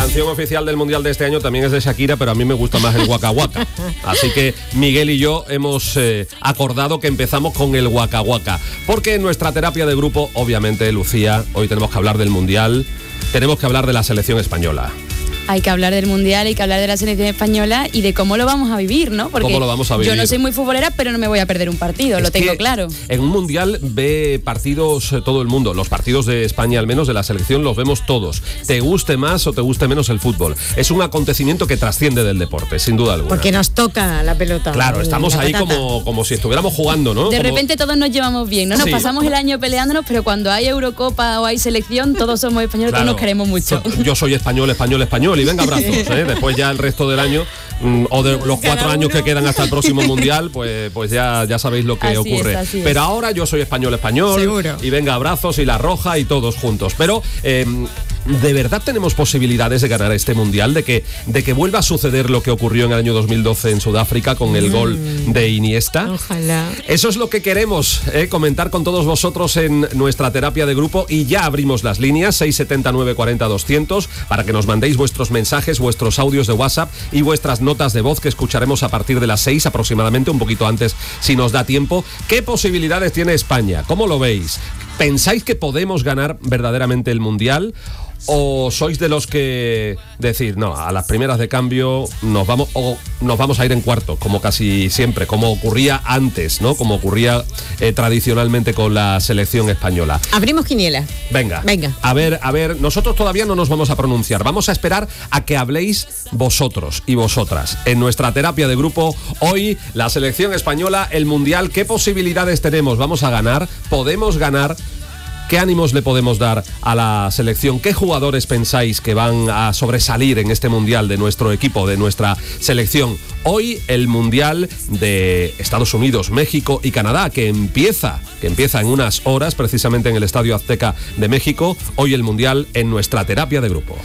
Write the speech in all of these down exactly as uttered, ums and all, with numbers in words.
canción oficial del Mundial de este año también es de Shakira, pero a mí me gusta más el Waka Waka. Así que Miguel y yo hemos eh, acordado que empezamos con el Waka Waka. Porque en nuestra terapia de grupo, obviamente, Lucía, hoy tenemos que hablar del Mundial, tenemos que hablar de la selección española. Hay que hablar del Mundial, hay que hablar de la selección española y de cómo lo vamos a vivir, ¿no? Porque ¿Cómo lo vamos a vivir? Yo no soy muy futbolera, pero no me voy a perder un partido, es lo tengo claro. En un Mundial ve partidos eh, todo el mundo. Los partidos de España, al menos de la selección, los vemos todos. Te guste más o te guste menos el fútbol. Es un acontecimiento que trasciende del deporte, sin duda alguna. Porque nos toca la pelota. Claro, estamos ahí como, como si estuviéramos jugando, ¿no? De como... repente todos nos llevamos bien, ¿no? Nos sí. pasamos el año peleándonos, pero cuando hay Eurocopa o hay selección, todos somos españoles, claro. Todos nos queremos mucho. Yo soy español, español, español y venga, abrazos. ¿eh? Después ya el resto del año mm, o de los cuatro años que quedan hasta el próximo Mundial, pues, pues ya, ya sabéis lo que así ocurre. Es, Pero es. Ahora yo soy español, español. Seguro. Y venga, abrazos y la roja y todos juntos. Pero eh, ¿de verdad tenemos posibilidades de ganar este Mundial? De que, de que vuelva a suceder lo que ocurrió en el año dos mil doce en Sudáfrica con el mm. gol de Iniesta. Ojalá. Eso es lo que queremos eh, comentar con todos vosotros en nuestra terapia de grupo y ya abrimos las líneas seis siete nueve cuatro cero doscientos para que nos mandéis vuestros mensajes, vuestros audios de WhatsApp y vuestras notas de voz que escucharemos a partir de las seis aproximadamente, un poquito antes si nos da tiempo. ¿Qué posibilidades tiene España? ¿Cómo lo veis? ¿Pensáis que podemos ganar verdaderamente el Mundial? ¿O sois de los que decir, no, a las primeras de cambio nos vamos o nos vamos a ir en cuarto, como casi siempre, como ocurría antes, ¿no? Como ocurría eh, tradicionalmente con la selección española? Abrimos quiniela. Venga. Venga. A ver, a ver, nosotros todavía no nos vamos a pronunciar. Vamos a esperar a que habléis vosotros y vosotras. En nuestra terapia de grupo, hoy, la selección española, el Mundial, ¿qué posibilidades tenemos? ¿Vamos a ganar? ¿Podemos ganar? ¿Qué ánimos le podemos dar a la selección? ¿Qué jugadores pensáis que van a sobresalir en este Mundial de nuestro equipo, de nuestra selección? Hoy el Mundial de Estados Unidos, México y Canadá, que empieza, que empieza en unas horas, precisamente en el Estadio Azteca de México. Hoy el Mundial en nuestra terapia de grupo.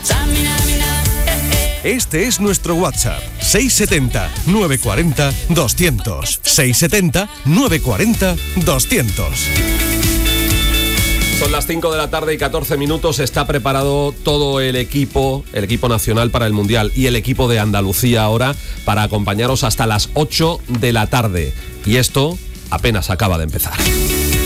Este es nuestro WhatsApp, seis siete cero nueve cuatro cero doscientos. seis siete cero nueve cuatro cero doscientos. Son las cinco de la tarde y catorce minutos. Está preparado todo el equipo, el equipo nacional para el Mundial y el equipo de Andalucía ahora para acompañaros hasta las ocho de la tarde. Y esto apenas acaba de empezar.